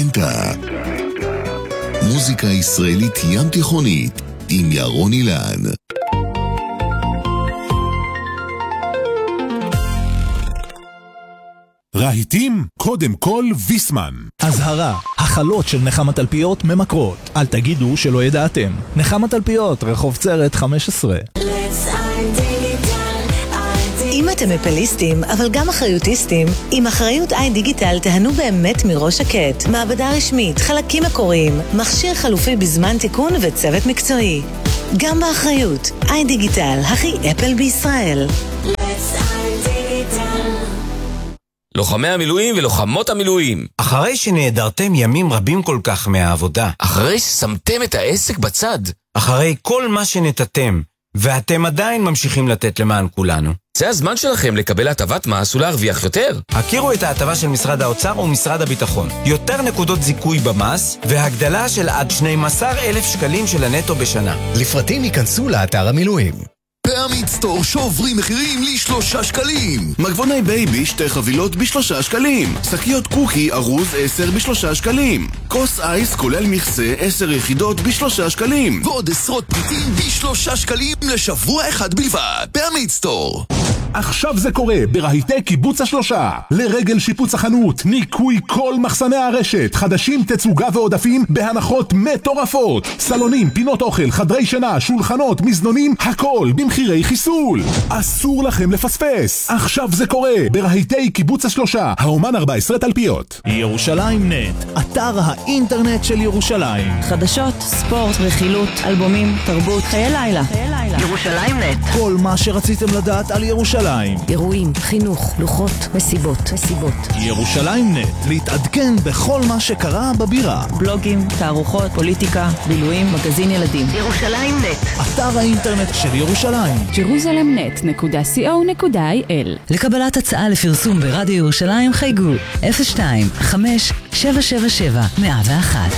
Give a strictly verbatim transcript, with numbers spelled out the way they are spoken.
דלתא. מוזיקה ישראלית ים תיכונית עם ירון אילן. רהיטים, קודם כל ויסמן. אזהרה, החלות של נחמת תלפיות ממכרות. אל תגידו שלא ידעתם. נחמת תלפיות, רחוב צרת חמש עשרה. אם אתם אפליסטים, אבל גם אחריוטיסטים, עם אחריות איי דיגיטל תהנו באמת מראש שקט. מעבדה רשמית, חלקים מקוריים, מכשיר חלופי בזמן תיקון וצוות מקצועי. גם באחריות, איי דיגיטל, הכי אפל בישראל. לוחמי המילואים ולוחמות המילואים. אחרי שנעדרתם ימים רבים כל כך מהעבודה. אחרי ששמתם את העסק בצד. אחרי כל מה שנתתם, ואתם עדיין ממשיכים לתת למען כולנו. זה הזמן שלכם לקבל הטבת מס ולהרוויח יותר. הכירו את ההטבה של משרד האוצר ומשרד הביטחון. יותר נקודות זיכוי במס, והגדלה של עד שנים עשר אלף שקלים של הנטו בשנה. לפרטים ייכנסו לאתר המילואים. בעמית סטור שוברים מחירים לשלושה שקלים. מגבוני בייבי שתי חבילות בשלושה שקלים. שקיות קוקי ארוז עשר בשלושה שקלים. כוס אייס כולל מכסה עשר יחידות בשלושה שקלים. ועוד עשרות פריטים בשלושה שקלים לשבוע אחד בלבד. בעמית סטור. עכשיו זה קורה ברהיטי קיבוץ השלושה. לרגל שיפוץ החנות, ניקוי כל מחסני הרשת, חדשים, תצוגה ועודפים בהנחות מטורפות. סלונים, פינות אוכל, חדרי שינה, שולחנות, מזנונים, הכל במחירי חיסול. אסור לכם לפספס. עכשיו זה קורה ברהיטי קיבוץ השלושה, האומן ארבע עשרה תלפיות. ירושלים נט, אתר האינטרנט של ירושלים. חדשות, ספורט, רכילות, אלבומים, תרבות, חיי לילה. ירושלים נט. כל מה שרציתם לדעת על ירושלים. אירועים, חינוך, לוחות, מסיבות, מסיבות. ירושלים נט, להתעדכן בכל מה שקרה בבירה. בלוגים, תערוכות, פוליטיקה, בילויים, מגזין ילדים. ירושלים נט. אתר האינטרנט של ירושלים. ג'רוזלם נט נקודה סי או נקודה איי אל. לקבלת הצעה לפרסום ברדיו ירושלים חייגו אפס שתיים חמש שבע שבע שבע מאה ואחת.